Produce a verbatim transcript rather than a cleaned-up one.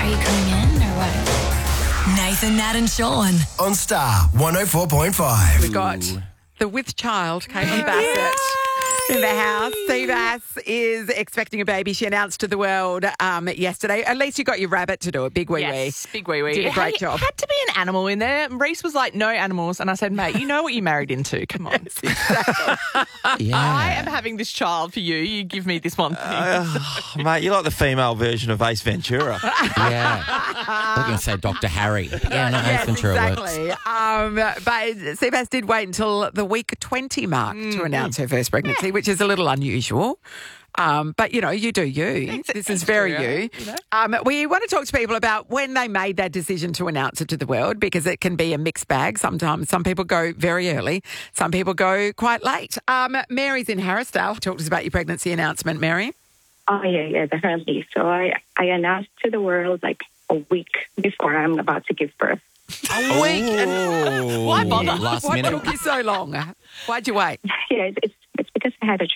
Are you coming in or what? Nathan, Nat and Sean. On Star one oh four point five. We got the with child, Caitlin Bassett, in the house. Seabass is expecting a baby. She announced to the world um, yesterday. At least you got your rabbit to do it. Big wee Yes, wee. big wee wee. Did a It great had, job. It had to be an animal in there. Reese was like, no animals. And I said, mate, you know what you married into. Come on. Yeah. I am having this child for you. You give me this one thing. Oh, mate, you're like the female version of Ace Ventura. Yeah. I was going to say Doctor Harry. Yeah, no, Yes, Ace Ventura works. exactly. Um, but Seabass did wait until the week twenty mark to announce her first pregnancy, which is a little unusual. Um, but, you know, you do you. Thanks- this is thanks, very Julia, you. you know. Um, we want to talk to people about when they made that decision to announce it to the world, because it can be a mixed bag. Sometimes some people go very early. Some people go quite late. Um, Mary's in Harrisdale. Talk to us about your pregnancy announcement, Mary. Oh, yeah, yeah, definitely. So I, I announced to the world like a week before I'm about to give birth. A week. And why bother? Last What minute. took you so long? Why'd you wait? Yeah, it's, it's, it's because I had a